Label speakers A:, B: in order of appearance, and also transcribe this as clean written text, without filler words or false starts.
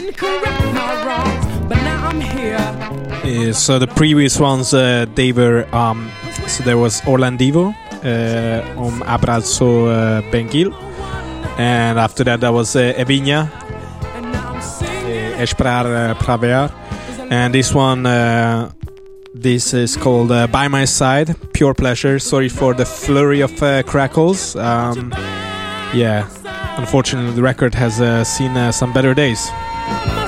A: So the previous ones, they were so there was Orlandivo, Abrazo Benguil, and after that was Evinha, Esperar Praver, and this one, this is called By My Side, Pure Pleasure. Sorry for the flurry of crackles. Yeah, unfortunately the record has seen some better days.